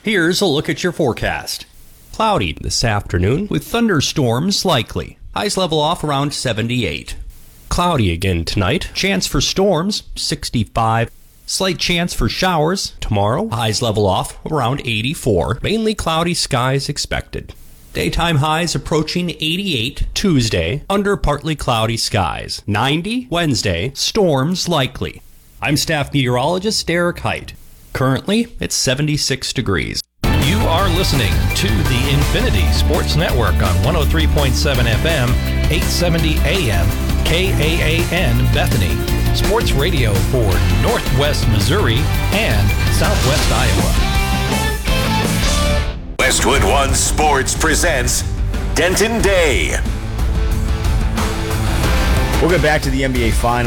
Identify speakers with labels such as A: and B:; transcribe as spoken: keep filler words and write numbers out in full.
A: Here's a look at your forecast. Cloudy this afternoon with thunderstorms likely. Highs level off around seventy-eight. Cloudy again tonight. Chance for storms, sixty-five. Slight chance for showers tomorrow. Highs level off around eighty-four. Mainly cloudy skies expected. Daytime highs approaching eighty-eight Tuesday, under partly cloudy skies. ninety Wednesday, storms likely. I'm staff meteorologist Derek Height. Currently, it's seventy-six degrees.
B: You are listening to the Infinity Sports Network on one oh three point seven F M, eight seventy A M, K A A N Bethany. Sports radio for Northwest Missouri and Southwest Iowa.
C: Westwood One Sports presents Denton Day.
D: We'll get back to the N B A Finals.